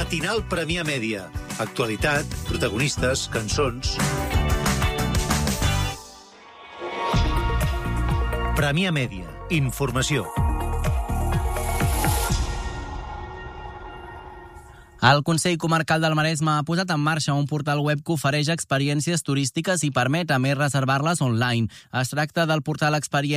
Matinal Premià Mèdia. Actualitat, protagonistes, cançons... Premià Mèdia. Informació. El Consell Comarcal del Maresme ha posat en marxa un portal web que ofereix experiències turístiques i permet, a més, reservar-les online. Es tracta del portal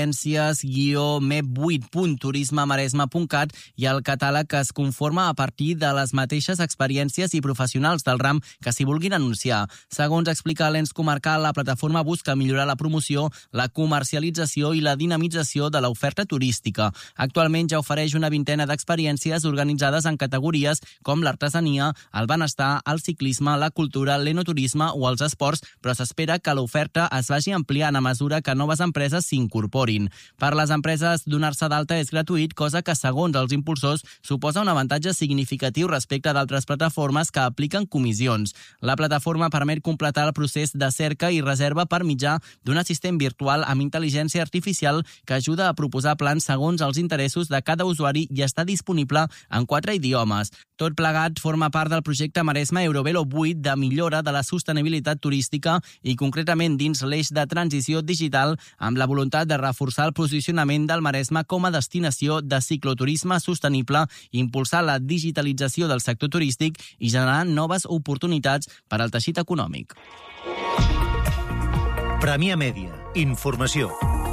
experiències-mep8.turismemaresme.cat i el catàleg que es conforma a partir de les mateixes experiències i professionals del ram que s'hi vulguin anunciar. Segons explica l'ens comarcal, la plataforma busca millorar la promoció, la comercialització i la dinamització de l'oferta turística. Actualment ja ofereix una vintena d'experiències organitzades en categories com l'artesania, el benestar, el ciclisme, la cultura, l'enoturisme o els esports, però s'espera que l'oferta es vagi ampliant a mesura que noves empreses s'incorporin. Per les empreses, donar-se d'alta és gratuït, cosa que, segons els impulsors, suposa un avantatge significatiu respecte d'altres plataformes que apliquen comissions. La plataforma permet completar el procés de cerca i reserva per mitjà d'un assistent virtual amb intel·ligència artificial que ajuda a proposar plans segons els interessos de cada usuari i està disponible en 4 idiomes. Tot plegat forma part del projecte Maresme Eurovelo 8 de millora de la sostenibilitat turística i concretament dins l'eix de transició digital amb la voluntat de reforçar el posicionament del Maresme com a destinació de cicloturisme sostenible, impulsar la digitalització del sector turístic i generar noves oportunitats per al teixit econòmic. Premià Mèdia. Informació.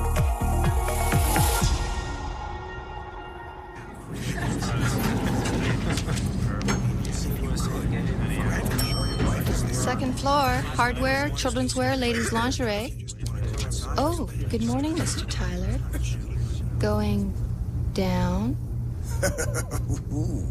Second floor, hardware, children's wear, ladies' lingerie. Oh, good morning, Mr. Tyler. Going down?